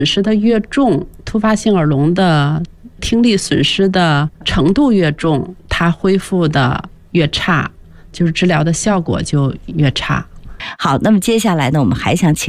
损失的越重，突发性耳聋的听力损失的程度越重，它恢复的越差，就是治疗的效果就越差。 好，那么接下来呢，我们还想请